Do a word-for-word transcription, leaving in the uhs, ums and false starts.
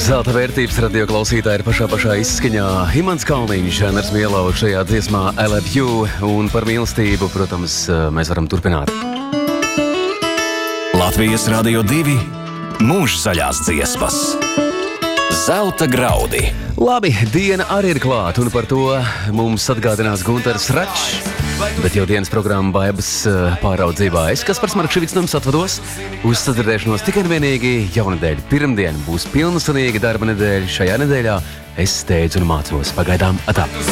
Zelta vērtības radio klausītāji ir pašā pašā izskaņā. Imants Kalniņš, Erners Mielovs šajā dziesmā I Love You, un par mīlestību, protams, mēs varam turpināt. Latvijas Radio divi mūža zaļās dziesmas. Zelta graudi. Labi, diena arī ir klāt, un par to mums atgādinās Guntars Račs. Bet jau dienas programma Vaibas pāraudzībā es, Kaspars Markševics, no jums atvados uz sadzirdēšanos tikai un vienīgi jaunadēļ. Pirmdien būs pilnsunīga darba nedēļa. Šajā nedēļā es steidzu un mācos. Pagaidām atā.